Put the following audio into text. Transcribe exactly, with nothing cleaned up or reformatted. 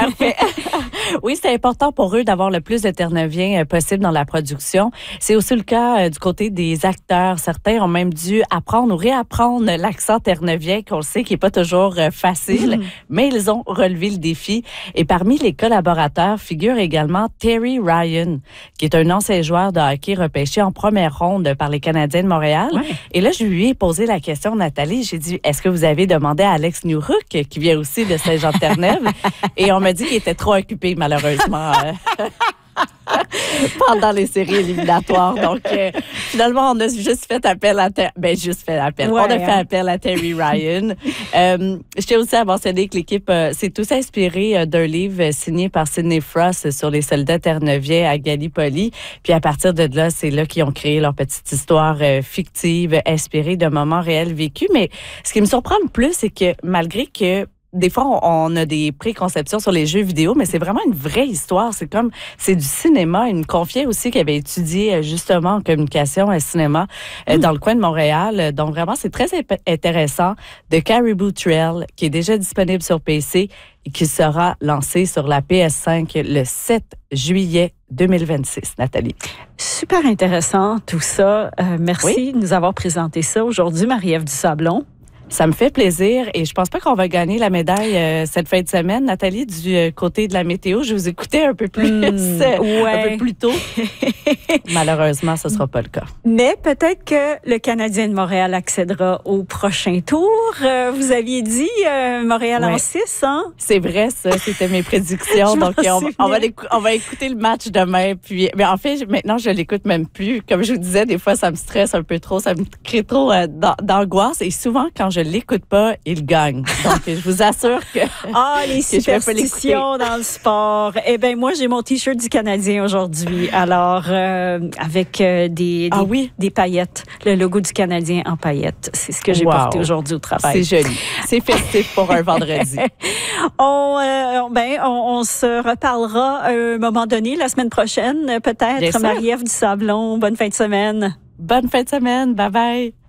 Parfait. Oui, c'est important pour eux d'avoir le plus de Terre-Neuviens euh, possible dans la production. C'est aussi le cas euh, du côté des acteurs. Certains ont même dû apprendre ou réapprendre l'accent terre-neuvien, qu'on le sait qui n'est pas toujours euh, facile, mmh. mais ils ont relevé le défi. Et parmi les collaborateurs figure également Terry Ryan, qui est un ancien joueur de hockey repêché en première ronde par les Canadiens de Montréal. Ouais. Et là, je lui ai posé la question, Nathalie, j'ai dit, est-ce que vous avez demandé à Alex Newhook, qui vient aussi de Saint-Jean-de-Terre-Neuve? Et on m'a dit qu'il était trop occupé, malheureusement. Pendant les séries éliminatoires. Donc, euh, finalement, on a juste fait appel à... Ter- ben, juste fait appel. Ouais, on a hein. fait appel à Terry Ryan. euh, je tiens aussi à mentionner que l'équipe euh, s'est tous inspirée euh, d'un livre signé par Sidney Frost sur les soldats terre-neuviens à Gallipoli. Puis, à partir de là, c'est là qu'ils ont créé leur petite histoire euh, fictive, inspirée de moments réels vécus. Mais ce qui me surprend le plus, c'est que malgré que des fois, on a des préconceptions sur les jeux vidéo, mais c'est vraiment une vraie histoire. C'est comme, c'est du cinéma. Il me confiait aussi qu'il avait étudié justement en communication et cinéma mmh. dans le coin de Montréal. Donc vraiment, c'est très intéressant. The Caribou Trail, qui est déjà disponible sur P C et qui sera lancé sur la P S cinq le sept juillet deux mille vingt-six. Nathalie. Super intéressant tout ça. Euh, merci oui. de nous avoir présenté ça aujourd'hui, Marie-Ève Dusablon. Ça me fait plaisir et je pense pas qu'on va gagner la médaille euh, cette fin de semaine, Nathalie, du euh, côté de la météo. Je vous écoutais un peu plus, mmh, ouais. un peu plus tôt. Malheureusement, ce sera pas le cas. Mais peut-être que le Canadien de Montréal accédera au prochain tour. Euh, vous aviez dit euh, Montréal ouais. en six, hein? C'est vrai, ça. C'était mes prédictions. Donc, on, on, va on va écouter le match demain. Puis, mais en fait, maintenant, je l'écoute même plus. Comme je vous disais, des fois, ça me stresse un peu trop. Ça me crée trop euh, d'angoisse. Et souvent, quand je l'écoute pas, il gagne. Donc, je vous assure que... Ah, les superstitions dans le sport. Eh bien, moi, j'ai mon T-shirt du Canadien aujourd'hui. Alors, euh, avec euh, des, des, ah oui? des paillettes. Le logo du Canadien en paillettes. C'est ce que j'ai wow. porté aujourd'hui au travail. C'est joli. C'est festif pour un vendredi. on, euh, ben, on, on se reparlera à un moment donné, la semaine prochaine, peut-être. Marie-Ève Dusablon, bonne fin de semaine. Bonne fin de semaine. Bye-bye.